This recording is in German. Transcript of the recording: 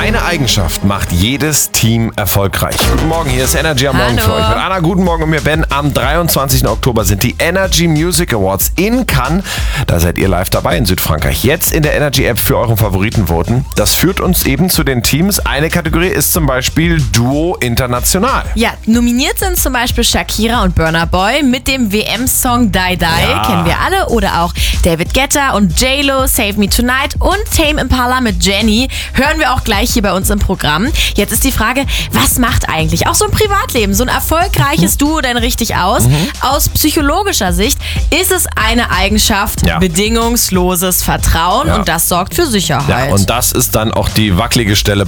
Eine Eigenschaft macht jedes Team erfolgreich. Guten Morgen, hier ist Energy am Morgen für euch. Mit Anna, guten Morgen und mir Ben. Am 23. Oktober sind die Energy Music Awards in Cannes. Da seid ihr live dabei in Südfrankreich. Jetzt in der Energy App für euren Favoriten voten. Das führt uns eben zu den Teams. Eine Kategorie ist zum Beispiel Duo International. Ja, nominiert sind zum Beispiel Shakira und Burna Boy mit dem WM-Song Die Die, kennen wir alle. Oder auch David Guetta und J-Lo, Save Me Tonight und Tame Impala mit Jenny. Hören wir auch gleich hier bei uns im Programm. Jetzt ist die Frage, was macht eigentlich auch so ein Privatleben, so ein erfolgreiches Duo denn richtig aus? Aus psychologischer Sicht ist es eine Eigenschaft, bedingungsloses Vertrauen und das sorgt für Sicherheit. Ja, und das ist dann auch die wackelige Stelle